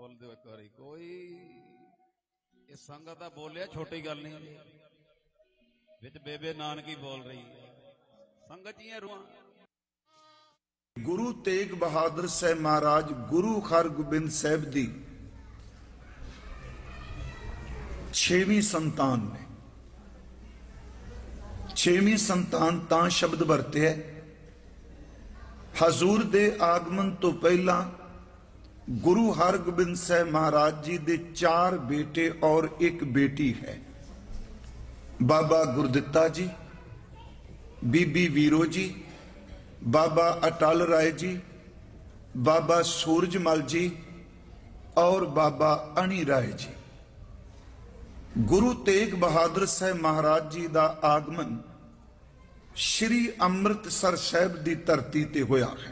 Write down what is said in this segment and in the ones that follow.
बोल दो एक बारी कोई ये संगत बोलिया छोटी गल नहीं विच बेबे नानकी बोल रही संगत जी रुआ। गुरु तेग बहादुर साहब महाराज गुरु हरगोबिंद साहब दी 6वीं संतान ने। 6वीं संतान तां शब्द वरते है हजूर दे आगमन तो पहला गुरु हरगोबिंद साहब महाराज जी दे 4 बेटे और 1 बेटी है। बाबा गुरदित्ता जी, बीबी वीरो जी, बाबा अटल राय जी, बाबा सूरजमल जी और बाबा अणी राय जी। गुरु तेग बहादुर साहब महाराज जी का आगमन श्री अमृतसर साहब की धरती ते होया है।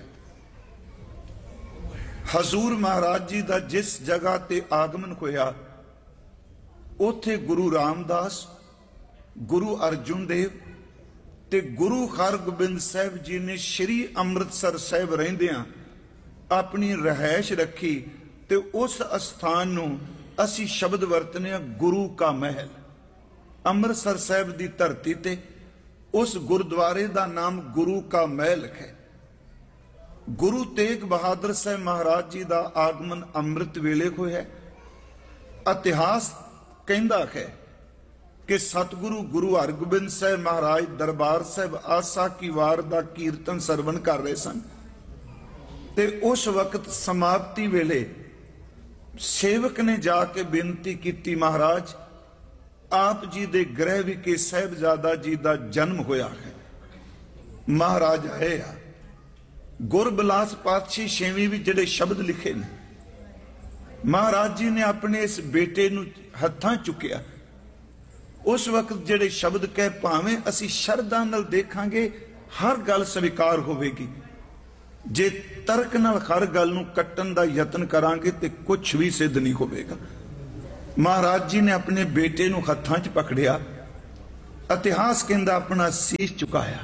हजूर महाराज जी का जिस जगह ते आगमन होया उथे गुरु रामदास, गुरु अर्जुन देव ते गुरु हरगोबिंद साहब जी ने श्री अमृतसर साहब रहिंदियां अपनी रहायश रखी ते उस स्थान नूं असी शब्द वरतने गुरु का महल। अमृतसर साहब की धरती ते उस गुरुद्वारे का नाम गुरु का महल है। गुरु तेग बहादुर साहब महाराज जी का आगमन अमृत वेले होया है। इतिहास कहता है कि सतगुरु गुरु हरगोबिंद साहब महाराज दरबार साहब आसा की वार का कीर्तन सरवण कर रहे सन ते उस वक्त समाप्ति वेले सेवक ने जाके बेनती की महाराज आप जी दे गृह विखे साहिबजादा जी का जन्म होया है। महाराज आए आ गुरबिलास पातशाही 6वीं भी जिहड़े शब्द लिखे ने महाराज जी ने अपने इस बेटे नूं हत्थां चुकिया। उस वक्त जिहड़े शब्द कह भावें असी शरधा नाल देखांगे हर गल स्वीकार होवेगी, जे तर्क नाल हर गल नूं कट्टण दा यतन करांगे ते कुछ भी सिद्ध नहीं होवेगा। महाराज जी ने अपने बेटे नूं हत्थां च पकड़िया। इतिहास कहंदा अपना सीस चुकाया।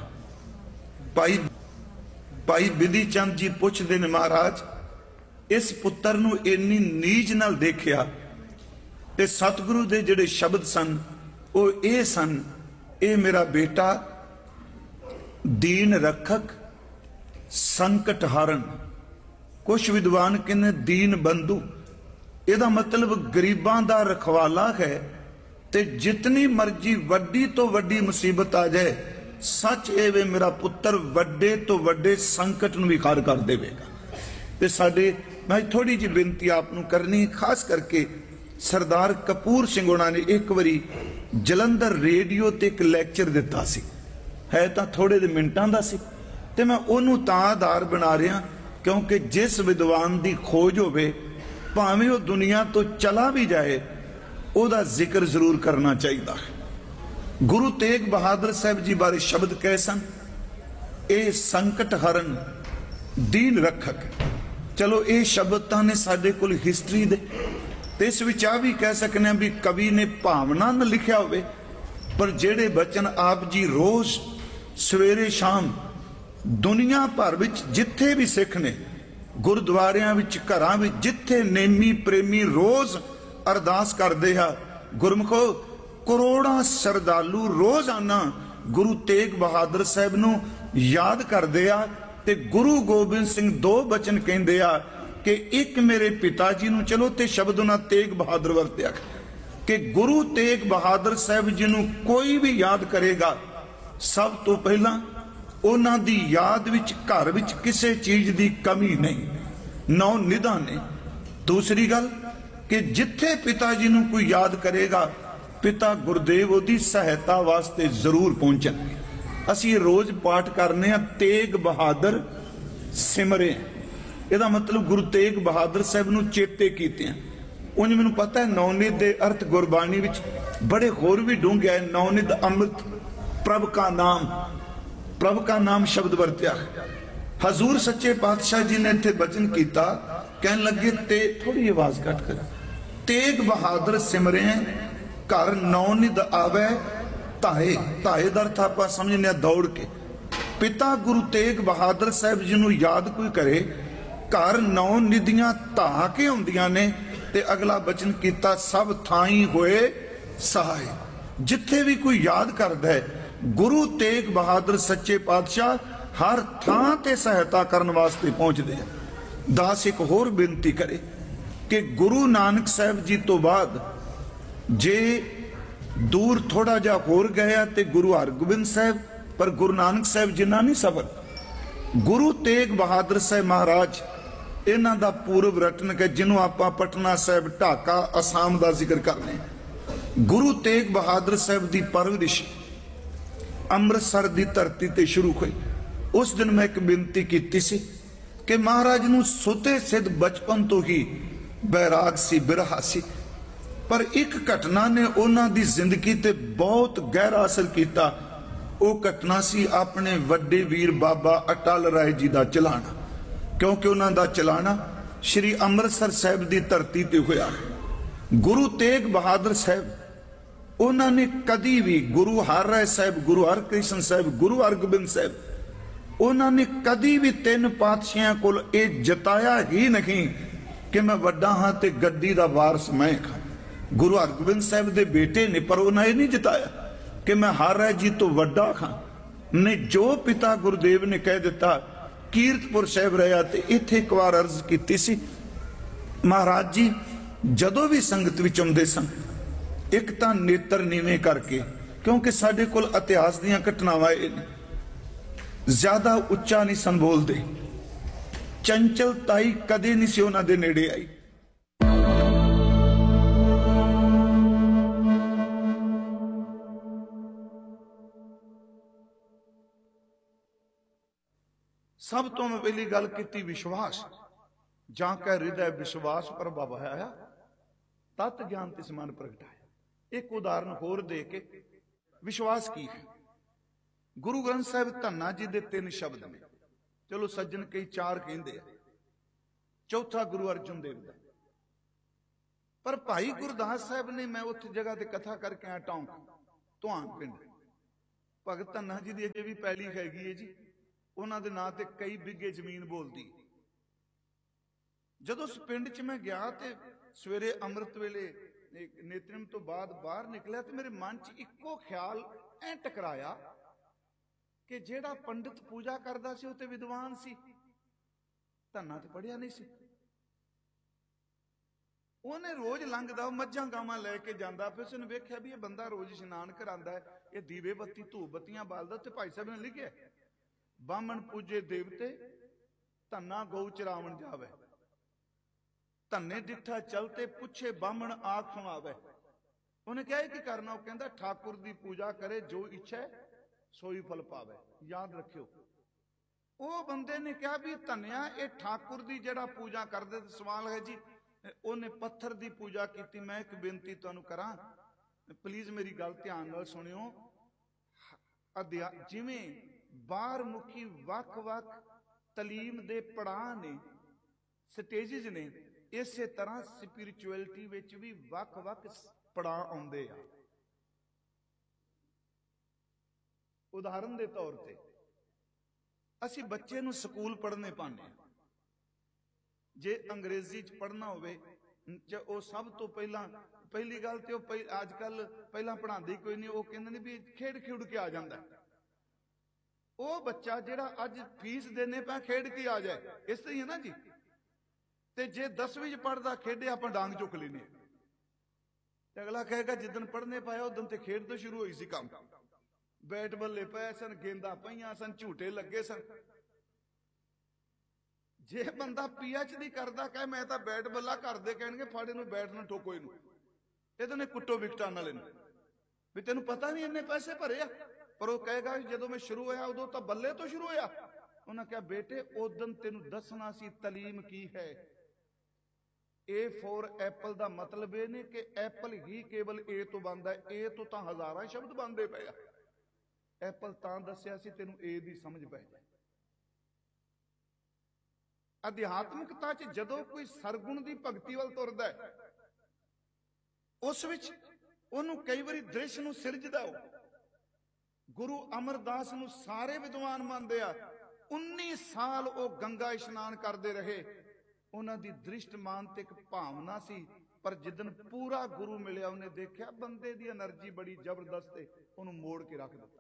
भाई बिधि चंद जी पुछदे ने महाराज इस पुत्र नूं इन्नी नीज नाल देखिया ते सतगुरु दे जिहड़े शब्द सन वो ये सन, ए मेरा बेटा दीन रखक संकट हारन। कुछ विद्वान कहने दीन बंधु, ਇਹਦਾ मतलब गरीबां दा रखवाला है। ते जितनी मर्जी वड्डी तो वड्डी मुसीबत आ जाए सच ए वे मेरा पुत्र वड्डे तो वड्डे संकट नूं भी खार कर देवेगा। ते साडे मैं थोड़ी जी बेनती आपनूं करनी, खास करके सरदार कपूर सिंह होना ने एक बारी जलंधर रेडियो ते एक लैक्चर दिता सी, है तां थोड़े दे मिनटां दा सी ते मैं ओनूं तां आधार बना रहा क्योंकि जिस विद्वान दी खोज होवे भावें वो दुनिया तो चला भी जाए ओदा जिक्र जरूर करना चाहिए। गुरु तेग बहादुर साहब जी बारे शब्द कह सन, ए संकट हरन दीन रखक। चलो ये शब्द ताने साडे कोल हिस्टरी दे ते इस विच आ भी कह सकने भी कवि ने भावना न लिखिया होवे, पर जेड़े बचन आप जी रोज सवेरे शाम दुनिया भर विच जिथे भी सिख ने गुरुद्वारियां विच घरां विच जिथे नेमी प्रेमी रोज अरदास करदे आ, गुरमुखो करोड़ां श्रद्धालु रोजाना गुरु तेग बहादुर साहब नूं याद करदे आ ते गुरु गोबिंद सिंह 2 बचन कहंदे आ कि एक मेरे पिता जी नूं चलो ते शब्द उन्हां तेग बहादुर वरत्या कि गुरु तेग बहादुर साहब जी नूं कोई भी याद करेगा सब तो पहला उन्हां दी याद विच घर विच किसी चीज दी कमी नहीं, नौ निधान ने। दूसरी गल कि जिथे पिता जी नूं कोई याद करेगा पिता गुरदेव उहदी सहायता वास्ते जरूर पहुंचणगे। असीं रोज पाठ करने आ तेग बहादुर सिमरे, इहदा मतलब गुरु तेग बहादुर साहब नूं चेते कीते। उंज मैनूं पता है नौनिध दे अर्थ गुरबाणी विच बड़े होर भी डूंघे है। नौनिध अमृत प्रभ का नाम शब्द वरत्या। हजूर सच्चे पातशाह जी ने इत्थे बचन किया, कहन लगे ते थोड़ी आवाज घट कर, तेग बहादुर सिमरे घर नौनिध आवे ताए। ताए दा अर्थ आपां समझने दौड़ के। पिता गुरु तेग बहादुर साहब जी नूं याद कोई करे घर नौ निधियां धा के आउंदियां ने ਤੇ ਅਗਲਾ ਬਚਨ ਕੀਤਾ, ਸਭ ਥਾਈ ਹੋਏ ਸਹਾਏ। ਜਿੱਥੇ ਵੀ ਕੋਈ ਯਾਦ ਕਰਦਾ ਹੈ ਗੁਰੂ ਤੇਗ ਬਹਾਦਰ ਸੱਚੇ ਪਾਤਸ਼ਾਹ ਹਰ ਥਾਂ ਤੇ ਸਹਾਇਤਾ ਕਰਨ ਵਾਸਤੇ ਪਹੁੰਚਦੇ ਆ। ਦਾਸ ਇੱਕ ਹੋਰ ਬੇਨਤੀ ਕਰੇ ਕਿ ਗੁਰੂ ਨਾਨਕ ਸਾਹਿਬ ਜੀ ਤੋਂ ਬਾਅਦ ਜੇ ਦੂਰ ਥੋੜਾ ਜਿਹਾ ਹੋਰ ਗਿਆ ਤੇ ਗੁਰੂ ਹਰਗੋਬਿੰਦ ਸਾਹਿਬ, ਪਰ ਗੁਰੂ ਨਾਨਕ ਸਾਹਿਬ ਜਿੰਨਾ ਨਹੀਂ ਸਫਰ। ਗੁਰੂ ਤੇਗ ਬਹਾਦਰ ਸਾਹਿਬ ਮਹਾਰਾਜ ਇਹਨਾਂ ਦਾ ਪੂਰਵ ਰਟਨ ਹੈ, ਜਿਹਨੂੰ ਆਪਾਂ ਪਟਨਾ ਸਾਹਿਬ, ਢਾਕਾ, ਅਸਾਮ ਦਾ ਜ਼ਿਕਰ ਕਰਨੇ। ਗੁਰੂ ਤੇਗ ਬਹਾਦਰ ਸਾਹਿਬ ਦੀ ਪਰਵਰਿਸ਼ ਅੰਮ੍ਰਿਤਸਰ ਦੀ ਧਰਤੀ ਤੇ ਸ਼ੁਰੂ ਹੋਈ। ਉਸ ਦਿਨ ਮੈਂ ਇੱਕ ਬੇਨਤੀ ਕੀਤੀ ਸੀ ਕਿ ਮਹਾਰਾਜ ਨੂੰ ਸੁਤੇ ਸਿੱਧ ਬਚਪਨ ਤੋਂ ਹੀ ਬੈਰਾਗ ਸੀ, ਬਿਰਹਾ ਸੀ, ਪਰ ਇੱਕ ਘਟਨਾ ਨੇ ਉਹਨਾਂ ਦੀ ਜ਼ਿੰਦਗੀ ਤੇ ਬਹੁਤ ਗਹਿਰਾ ਅਸਰ ਕੀਤਾ। ਉਹ ਘਟਨਾ ਸੀ ਆਪਣੇ ਵੱਡੇ ਵੀਰ ਬਾਬਾ ਅਟਲ ਰਾਏ ਜੀ ਦਾ ਚਲਾਣਾ, ਕਿਉਂਕਿ ਉਹਨਾਂ ਦਾ ਚਲਾਣਾ ਸ਼੍ਰੀ ਅੰਮ੍ਰਿਤਸਰ ਸਾਹਿਬ ਦੀ ਧਰਤੀ ਤੇ ਹੋਇਆ। ਗੁਰੂ ਤੇਗ ਬਹਾਦਰ ਸਾਹਿਬ ਉਹਨਾਂ ਨੇ ਕਦੀ ਵੀ, ਗੁਰੂ ਹਰ ਰਾਏ ਸਾਹਿਬ, ਗੁਰੂ ਹਰਕ੍ਰਿਸ਼ਨ ਸਾਹਿਬ, ਗੁਰੂ ਹਰਗੋਬਿੰਦ ਸਾਹਿਬ, ਉਹਨਾਂ ਨੇ ਕਦੀ ਵੀ ਤਿੰਨ ਪਾਤਸ਼ਾਹਾਂ ਕੋਲ ਇਹ ਜਤਾਇਆ ਹੀ ਨਹੀਂ ਕਿ ਮੈਂ ਵੱਡਾ ਹਾਂ ਤੇ ਗੱਦੀ ਦਾ ਵਾਰਸ ਮੈਂ ਹਾਂ। ਗੁਰੂ ਹਰਗੋਬਿੰਦ ਸਾਹਿਬ ਦੇ ਬੇਟੇ ਨੇ, ਪਰ ਉਹਨਾਂ ਇਹ ਨਹੀਂ ਜਤਾਇਆ ਕਿ ਮੈਂ ਹਰ ਰਾਏ ਜੀ ਤੋਂ ਵੱਡਾ ਹਾਂ। ਨੇ ਜੋ ਪਿਤਾ ਗੁਰਦੇਵ ਨੇ ਕਹਿ ਦਿੱਤਾ, ਕੀਰਤਪੁਰ ਸਾਹਿਬ ਰਿਹਾ ਤੇ ਇੱਥੇ ਇੱਕ ਵਾਰ ਅਰਜ਼ ਕੀਤੀ ਸੀ, ਮਹਾਰਾਜ ਜੀ ਜਦੋਂ ਵੀ ਸੰਗਤ ਵਿੱਚ ਆਉਂਦੇ ਸਨ, ਇੱਕ ਤਾਂ ਨੇਤਰ ਨੀਵੇਂ ਕਰਕੇ, ਕਿਉਂਕਿ ਸਾਡੇ ਕੋਲ ਇਤਿਹਾਸ ਦੀਆਂ ਘਟਨਾਵਾਂ ਇਹ ਨੇ, ਜ਼ਿਆਦਾ ਉੱਚਾ ਨਹੀਂ ਸਨ ਬੋਲਦੇ, ਚੰਚਲਤਾਈ ਕਦੇ ਨਹੀਂ ਸੀ ਉਹਨਾਂ ਦੇ ਨੇੜੇ ਆਈ। ਸਭ ਤੋਂ ਮੈਂ ਪਹਿਲੀ ਗੱਲ ਕੀਤੀ ਵਿਸ਼ਵਾਸ। ਜਾਂ ਕੈ ਹਿਰਦੈ ਵਿਸ਼ਵਾਸ ਪ੍ਰਭਾਵਾਇਆ, ਤਤ ਗਿਆਨ ਤਿਸ ਮਨ ਪ੍ਰਗਟਾਇਆ। ਇੱਕ ਉਦਾਹਰਨ ਹੋਰ ਦੇ ਕੇ, ਵਿਸ਼ਵਾਸ ਕੀ ਹੈ? ਗੁਰੂ ਗ੍ਰੰਥ ਸਾਹਿਬ ਧੰਨਾ ਜੀ ਦੇ 3 ਸ਼ਬਦ ਨੇ। ਚਲੋ ਸੱਜਣ ਕਈ 4 ਕਹਿੰਦੇ ਆ, ਚੌਥਾ ਗੁਰੂ ਅਰਜਨ ਦੇਵ ਦਾ। ਪਰ ਭਾਈ ਗੁਰਦਾਸ ਸਾਹਿਬ ਨੇ, ਮੈਂ ਉੱਥੇ ਜਗ੍ਹਾ ਤੇ ਕਥਾ ਕਰਕੇ ਆਇਆ, ਟੌਂਕ ਧੁਆਨ ਪਿੰਡ, ਭਗਤ ਧੰਨਾ ਜੀ ਦੀ ਅਜੇ ਵੀ ਪੈਲੀ ਹੈਗੀ ਹੈ ਜੀ, ਉਹਨਾਂ ਦੇ ਨਾਂ ਤੇ ਕਈ ਬਿੱਗੇ ਜ਼ਮੀਨ ਬੋਲਦੀ। ਜਦੋਂ ਉਸ ਪਿੰਡ 'ਚ ਮੈਂ ਗਿਆ ਤੇ ਸਵੇਰੇ ਅੰਮ੍ਰਿਤ ਵੇਲੇ ਨੇਤਰਮ ਤੋਂ ਬਾਅਦ ਬਾਹਰ ਨਿਕਲਿਆ ਤੇ ਮੇਰੇ ਮਨ 'ਚ ਇੱਕੋ ਖਿਆਲ ਐ ਟਕਰਾਇਆ ਕਿ ਜਿਹੜਾ ਪੰਡਿਤ ਪੂਜਾ ਕਰਦਾ ਸੀ ਉਹ ਤੇ ਵਿਦਵਾਨ ਸੀ, ਧੰਨਾ ਤੇ ਪੜਿਆ ਨਹੀਂ ਸੀ। ਉਹਨੇ ਰੋਜ਼ ਲੰਘਦਾ, ਮੱਝਾਂ ਗਾਵਾਂ ਲੈ ਕੇ ਜਾਂਦਾ, ਫਿਰ ਉਸਨੇ ਵੇਖਿਆ ਵੀ ਇਹ ਬੰਦਾ ਰੋਜ਼ ਇਸ਼ਨਾਨ ਕਰਾਂਦਾ ਹੈ, ਇਹ ਦੀਵੇ ਬੱਤੀ ਧੂਪ ਬੱਤੀਆਂ ਬਾਲਦਾ। ਤੇ ਭਾਈ ਸਾਹਿਬ ਨੇ ਲਿਖਿਆ, ਬਾਹਮਣ ਪੂਜੇ ਦੇਵਤੇ, ਧੰਨਾ ਗਊ ਚਰਾਵਣ ਜਾਵੇ, ਧੰਨੇ ਡਿੱਠਾ ਚਲਤੇ, ਪੁੱਛੇ ਬਾਹਮਣ ਆਖ ਸੁਣਾਵੇ। ਉਹਨੇ ਕਿਹਾ ਕੀ ਕਰਨਾ? ਉਹ ਕਹਿੰਦਾ ਠਾਕੁਰ ਦੀ ਪੂਜਾ ਕਰੇ, ਜੋ ਇੱਛਾ ਸੋਈ ਫਲ ਪਾਵੇ। ਯਾਦ ਰੱਖਿਓ, ਉਹ ਬੰਦੇ ਨੇ ਕਿਹਾ ਵੀ ਧੰਨਿਆ ਇਹ ਠਾਕੁਰ ਦੀ ਜਿਹੜਾ ਪੂਜਾ ਕਰਦੇ। ਤੇ ਸਵਾਲ ਹੈ ਜੀ, ਉਹਨੇ ਪੱਥਰ ਦੀ ਪੂਜਾ ਕੀਤੀ। ਮੈਂ ਇੱਕ ਬੇਨਤੀ ਤੁਹਾਨੂੰ ਕਰਾਂ, ਪਲੀਜ਼ ਮੇਰੀ ਗੱਲ ਧਿਆਨ ਨਾਲ ਸੁਣਿਓ। ਜਿਵੇਂ ਬਾਹਰ ਮੁਖੀ ਵੱਖ-ਵੱਖ ਤਾਲੀਮ ਦੇ ਪੜਾਅ ਨੇ, ਸਟੇਜਿਸ ਨੇ, ਇਸੇ ਤਰ੍ਹਾਂ ਸਪਿਰਿਚੁਅਲਿਟੀ ਵਿੱਚ ਵੀ ਵੱਖ-ਵੱਖ ਪੜਾਅ ਆਉਂਦੇ ਆ। ਉਦਾਹਰਨ ਦੇ ਤੌਰ ਤੇ ਅਸੀਂ ਬੱਚੇ ਨੂੰ ਸਕੂਲ ਪੜ੍ਹਨੇ ਪਾਉਂਦੇ ਹਾਂ। ਜੇ ਅੰਗਰੇਜ਼ੀ 'ਚ ਪੜ੍ਹਨਾ ਹੋਵੇ, ਉਹ ਸਭ ਤੋਂ ਪਹਿਲੀ ਗੱਲ ਤੇ ਉਹ ਅੱਜ ਕੱਲ ਪਹਿਲਾਂ ਪੜ੍ਹਾਉਂਦੇ ਕੋਈ ਨਹੀਂ, ਉਹ ਕਹਿੰਦੇ ਨੇ ਵੀ ਖੇਡ ਕੇ ਆ ਜਾਂਦਾ। ਉਹ ਬੱਚਾ ਜਿਹੜਾ ਅੱਜ ਫੀਸ ਦੇਣੇ ਪਿਆ, ਖੇਡ ਕੇ ਆ ਜਾਏ, ਇਸ ਤਰ੍ਹਾਂ ਹੀ ਹੈ ਨਾ ਜੀ। ਤੇ ਜੇ 10ਵੀਂ 'ਚ ਪੜ੍ਹਦਾ, ਖੇਡੇ ਆਪਾਂ ਡਾਂਗ ਚੁੱਕ ਲੈਨੇ, ਤੇ ਅਗਲਾ ਕਹੇਗਾ ਜਿੱਦਣ ਪੜ੍ਹਨੇ ਪਾਇਆ ਉਦੋਂ ਤੇ ਖੇਡ ਤੋਂ ਸ਼ੁਰੂ ਹੋਈ ਸੀ ਕੰਮ। ਬੈਟ ਬੱਲੇ ਪਏ ਸਨ, ਗੇਂਦਾਂ ਪਈਆਂ ਸਨ, ਝੂਟੇ ਲੱਗੇ ਸਨ। ਜੇ ਬੰਦਾ PhD ਕਰਦਾ ਕਹੇ ਮੈਂ ਤਾਂ ਬੈਟ ਬੱਲਾ, ਕਰਦੇ ਕਹਿਣਗੇ ਫਾੜੇ ਨੂੰ, ਬੈਟ ਨੂੰ ਠੋਕੋ, ਇਹਨੂੰ ਇਹਦੇ ਨੇ ਕੁੱਟੋ ਵਿਕਟਾਂ ਨਾਲ ਇਹਨੂੰ, ਵੀ ਤੈਨੂੰ ਪਤਾ ਨਹੀਂ ਇੰਨੇ ਪੈਸੇ ਭਰੇ ਆ। ਪਰ ਉਹ ਕਹੇਗਾ ਜਦੋਂ ਮੈਂ ਸ਼ੁਰੂ ਹੋਇਆ ਉਦੋਂ ਤਾਂ ਬੱਲੇ ਤੋਂ ਸ਼ੁਰੂ ਹੋਇਆ। ਉਹਨਾਂ ਕਿਹਾ ਬੇਟੇ ਉਦੋਂ ਤੈਨੂੰ ਦੱਸਣਾ ਸੀ ਤਾਲੀਮ ਕੀ ਹੈ। A for ਐਪਲ ਦਾ ਮਤਲਬ ਇਹ ਨਹੀਂ ਕਿ ਐਪਲ ਹੀ ਕੇਵਲ A ਤੋਂ ਬਣਦਾ ਹੈ, A ਤੋਂ ਤਾਂ ਹਜ਼ਾਰਾਂ ਸ਼ਬਦ ਬਣਦੇ ਪਏ ਆ। ਐਪਲ ਤਾਂ ਦੱਸਿਆ ਸੀ ਤੈਨੂੰ A ਦੀ ਸਮਝ ਪੈ ਜਾਏ। ਅਧਿਆਤਮਿਕਤਾ 'ਚ ਜਦੋਂ ਕੋਈ ਸਰਗੁਣ ਦੀ ਭਗਤੀ ਵੱਲ ਤੁਰਦਾ ਹੈ, ਉਸ ਵਿੱਚ ਉਹਨੂੰ ਕਈ ਵਾਰੀ ਦ੍ਰਿਸ਼ ਨੂੰ ਸਿਰਜਦਾ। ਉਹ ਗੁਰੂ ਅਮਰਦਾਸ ਨੂੰ ਸਾਰੇ ਵਿਦਵਾਨ ਮੰਨਦੇ ਆ। 19 ਸਾਲ ਉਹ ਗੰਗਾ ਇਸ਼ਨਾਨ ਕਰਦੇ ਰਹੇ। ਉਹਨਾਂ ਦੀ ਦ੍ਰਿਸ਼ਟ ਮਾਨਤਿਕ ਭਾਵਨਾ ਸੀ ਪਰ ਜਿੱਦਣ ਪੂਰਾ ਗੁਰੂ ਮਿਲਿਆ ਉਹਨੇ ਦੇਖਿਆ ਬੰਦੇ ਦੀ એનર્ਜੀ ਬੜੀ ਜ਼ਬਰਦਸਤ ਹੈ, ਉਹਨੂੰ ਮੋੜ ਕੇ ਰੱਖ ਦਿੱਤਾ।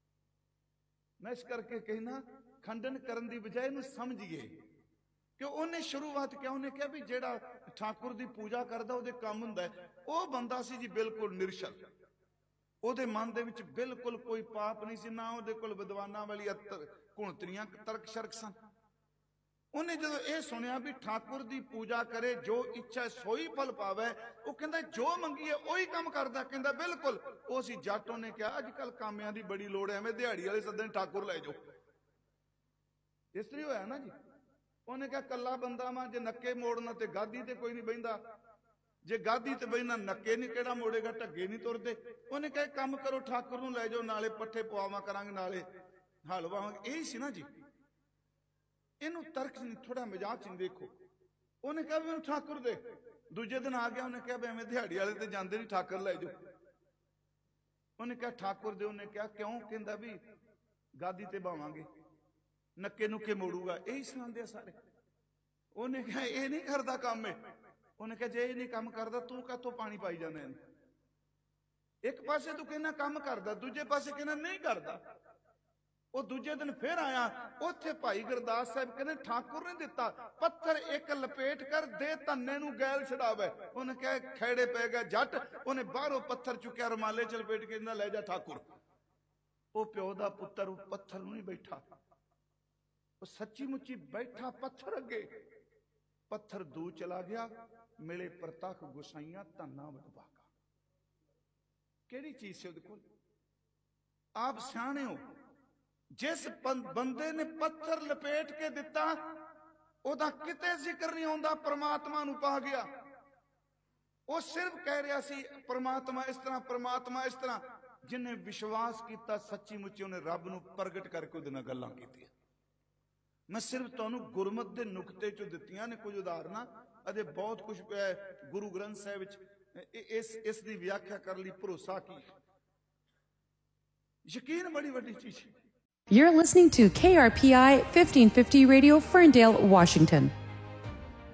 ਮੈਂ ਇਸ ਕਰਕੇ ਕਹਿਣਾ ਖੰਡਨ ਕਰਨ ਦੀ ਬਜਾਏ ਇਹਨੂੰ ਸਮਝੀਏ ਕਿ ਉਹਨੇ ਸ਼ੁਰੂਆਤ ਕਿਹਾ, ਉਹਨੇ ਕਿਹਾ ਵੀ ਜਿਹੜਾ ਠਾਕੁਰ ਦੀ ਪੂਜਾ ਕਰਦਾ ਉਹਦੇ ਕੰਮ ਹੁੰਦਾ ਹੈ। ਉਹ ਬੰਦਾ ਸੀ ਜੀ ਬਿਲਕੁਲ ਨਿਰਸ਼ਲ, ਉਹਦੇ ਮਨ ਦੇ ਵਿੱਚ ਬਿਲਕੁਲ ਕੋਈ ਪਾਪ ਨਹੀਂ ਸੀ, ਨਾ ਉਹਦੇ ਕੋਲ ਵਿਦਵਾਨਾਂ ਵਾਲੀ ਘੁਣਤਰੀਆਂ ਤਰਕ ਸ਼ਰਕ ਸਨ। ਉਹਨੇ ਜਦੋਂ ਇਹ ਸੁਣਿਆ ਵੀ ਠਾਕੁਰ ਦੀ ਪੂਜਾ ਕਰੇ, ਜੋ ਇੱਛਾ ਸੋਈ ਫਲ ਪਾਵੇ, ਉਹ ਕਹਿੰਦਾ ਜੋ ਮੰਗੀਏ ਉਹੀ ਕੰਮ ਕਰਦਾ। ਕਹਿੰਦਾ ਬਿਲਕੁਲ ਉਹ ਸੀ ਜੱਟ। ਉਹਨੇ ਕਿਹਾ ਅੱਜ ਕੱਲ ਕਾਮਿਆਂ ਦੀ ਬੜੀ ਲੋੜ ਐ, ਐਵੇਂ ਦਿਹਾੜੀ ਵਾਲੇ ਸੱਦਣ ਠਾਕੁਰ ਲੈ ਜਾਓ। ਇਸ ਤਰ੍ਹਾਂ ਹੋਇਆ ਨਾ ਜੀ। ਉਹਨੇ ਕਿਹਾ ਕੱਲਾ ਬੰਦਾ ਵਾ, ਜੇ ਨੱਕੇ ਮੋੜਨਾ ਤੇ ਗਾਦੀ ਤੇ ਕੋਈ ਨਹੀਂ ਬਹਿੰਦਾ, ਜੇ ਗਾਦੀ ਤੇ ਬਹਿਣਾ ਨੱਕੇ ਨਹੀਂ ਕਿਹੜਾ ਮੋੜੇਗਾ, ਢੱਗੇ ਨਹੀਂ ਤੁਰਦੇ। ਉਹਨੇ ਕਿਹਾ ਕੰਮ ਕਰੋ, ਠਾਕੁਰ ਨੂੰ ਲੈ ਜਾਓ, ਨਾਲੇ ਪੱਠੇ ਪਵਾਵਾਂ ਕਰਾਂਗੇ, ਨਾਲੇ ਹਲ ਵਾਵਾਂਗੇ। ਇਹੀ ਸੀ ਨਾ ਜੀ। ਇਹਨੂੰ ਤਰਕ ਥੋੜਾ ਮਜ਼ਾਕ ਚ ਦੇਖੋ। ਉਹਨੇ ਕਿਹਾ ਵੀ ਮੈਨੂੰ ਠਾਕੁਰ ਦੇ। ਦੂਜੇ ਦਿਨ ਆ ਗਿਆ, ਉਹਨੇ ਕਿਹਾ ਵੀ ਐਵੇਂ ਦਿਹਾੜੀ ਵਾਲੇ ਤੇ ਜਾਂਦੇ ਨਹੀਂ, ਠਾਕੁਰ ਲੈ ਜਾਓ। ਉਹਨੇ ਕਿਹਾ ਠਾਕੁਰ ਦੇ। ਉਹਨੇ ਕਿਹਾ ਕਿਉਂ? ਕਹਿੰਦਾ ਵੀ ਗਾਦੀ ਤੇ ਬਾਵਾਂਗੇ, ਨੱਕੇ ਨੁੱਕੇ ਮੋੜੂਗਾ। ਇਹੀ ਸੁਣਾਉਂਦੇ ਆ ਸਾਰੇ। ਉਹਨੇ ਕਿਹਾ ਇਹ ਨਹੀਂ ਕਰਦਾ ਕੰਮ ਇਹ। ਉਹਨੇ ਕਿਹਾ ਜੇ ਇਹ ਨਹੀਂ ਕੰਮ ਕਰਦਾ ਤੂੰ ਕਾਹਤੋਂ ਪਾਣੀ ਪਾਈ ਜਾਂਦਾ ਇਹਨੂੰ? ਇੱਕ ਪਾਸੇ ਤੂੰ ਕਹਿੰਦਾ ਕੰਮ ਕਰਦਾ, ਦੂਜੇ ਪਾਸੇ ਕਹਿੰਦਾ ਨਹੀਂ ਕਰਦਾ। ਉਹ ਦੂਜੇ ਦਿਨ ਫਿਰ ਆਇਆ, ਉੱਥੇ ਭਾਈ ਗੁਰਦਾਸ ਸਾਹਿਬ ਕਹਿੰਦੇ ਠਾਕੁਰ ਨੇ ਦਿੱਤਾ ਪੱਥਰ ਇੱਕ ਲਪੇਟ ਕਰ ਦੇ, ਧੰਨੇ ਨੂੰ ਗੈਲ ਛਡਾਵੇ। ਉਹਨੇ ਕਿਹਾ ਖੈੜੇ ਪੈ ਗਿਆ ਜੱਟ। ਉਹਨੇ ਬਾਹਰੋਂ ਪੱਥਰ ਚੁੱਕਿਆ, ਰੁਮਾਲੇ ਚ ਲਪੇਟ ਕੇ ਕਹਿੰਦਾ ਲੈ ਜਾ ਠਾਕੁਰ। ਉਹ ਪਿਓ ਦਾ ਪੁੱਤਰ ਉਹ ਪੱਥਰ ਨੂੰ ਨਹੀਂ ਬੈਠਾ, ਉਹ ਸੱਚੀ ਮੁੱਚੀ ਬੈਠਾ ਪੱਥਰ ਅੱਗੇ। ਪੱਥਰ ਦੂਰ ਚਲਾ ਗਿਆ, ਮਿਲੇ ਪ੍ਰਤੱਖ ਗੁਸਾਈਆਂ ਧੰਨਾ ਵਡਭਾਗਾ। ਕਿਹੜੀ ਚੀਜ਼ ਸੀ ਉਹਦੇ ਕੋਲ? ਆਪ ਸਿਆਣੇ ਹੋ। ਜਿਸ ਬੰਦੇ ਨੇ ਪੱਥਰ ਲਪੇਟ ਕੇ ਦਿੱਤਾ ਉਹਦਾ ਕਿਤੇ ਜ਼ਿਕਰ ਨਹੀਂ ਆਉਂਦਾ, ਪ੍ਰਮਾਤਮਾ ਨੂੰ ਪਾ ਗਿਆ। ਉਹ ਸਿਰਫ ਕਹਿ ਰਿਹਾ ਸੀ ਪ੍ਰਮਾਤਮਾ ਇਸ ਤਰ੍ਹਾਂ, ਪ੍ਰਮਾਤਮਾ ਇਸ ਤਰ੍ਹਾਂ। ਜਿਹਨੇ ਵਿਸ਼ਵਾਸ ਕੀਤਾ ਸੱਚੀ ਮੁੱਚੀ, ਉਹਨੇ ਰੱਬ ਨੂੰ ਪ੍ਰਗਟ ਕਰਕੇ ਉਹਦੇ ਨਾਲ ਗੱਲਾਂ ਕੀਤੀਆਂ। ਮੈਂ ਸਿਰਫ ਤੁਹਾਨੂੰ ਗੁਰਮਤ ਦੇ ਨੁਕਤੇ ਚੋਂ ਦਿੱਤੀਆਂ ਨੇ ਕੁਝ ਉਦਾਹਰਨਾਂ, ਅਤੇ ਬਹੁਤ ਕੁਝ ਗੁਰੂ ਗ੍ਰੰਥ ਸਾਹਿਬ ਵਿੱਚ ਇਸ ਦੀ ਵਿਆਖਿਆ ਕਰਨ ਲਈ ਭਰੋਸਾ ਕੀ। ਯਕੀਨ ਬੜੀ ਵੱਡੀ ਚੀਜ਼ ਹੈ। You're listening to KRPI 1550 Radio, Ferndale, Washington.